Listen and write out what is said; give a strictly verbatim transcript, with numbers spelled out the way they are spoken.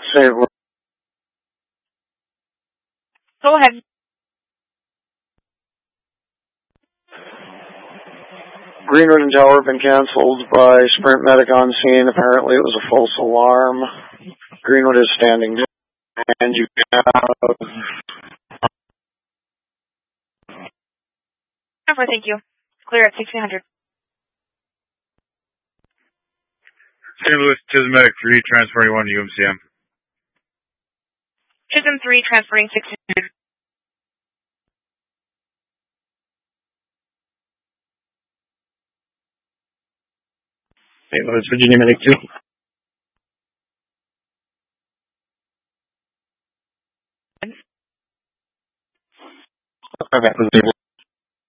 Saint Louis. Go ahead. Greenwood and Tower have been canceled by Sprint Medic on scene. Apparently it was a false alarm. Greenwood is standing down, and you have... Thank you. Clear at sixteen hundred. Saint Louis, Chisholm Medic three, transferring one to U M C M. Chisholm three, transferring sixteen hundred. Saint Louis, Virginia Medic two. Okay, that was able